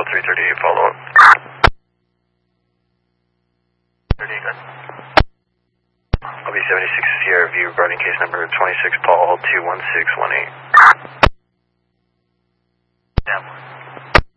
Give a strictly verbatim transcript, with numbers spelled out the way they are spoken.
Hotel three thirty-eight, follow up. thirty, good. I'll be seventy-six Sierra View regarding case number twenty-six Paul two one six one eight.